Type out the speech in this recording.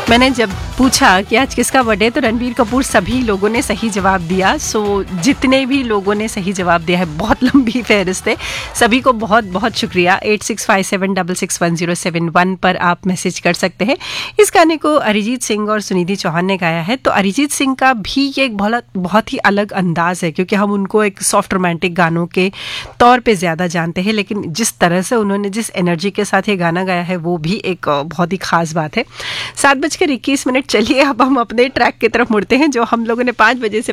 मैंने जब पूछा कि आज किसका बर्थडे तो रणबीर कपूर सभी लोगों ने सही जवाब दिया। सो जितने भी लोगों ने सही जवाब दिया है, बहुत लंबी फहरिस्त है, सभी को बहुत बहुत शुक्रिया। 8657661071 पर आप मैसेज कर सकते हैं। इस गाने को अरिजीत सिंह और सुनिधि चौहान ने गाया है। तो अरिजीत सिंह का भी ये एक बहुत ही अलग अंदाज है, क्योंकि हम उनको एक सॉफ्ट रोमांटिक गानों के तौर पे ज़्यादा जानते हैं, लेकिन जिस तरह से उन्होंने जिस एनर्जी के साथ ये गाना गाया है वो भी एक बहुत ही खास बात है। 7:21 चलिए अब हम अपने ट्रैक की तरफ मुड़ते हैं, जो हम लोगों ने 5 बजे से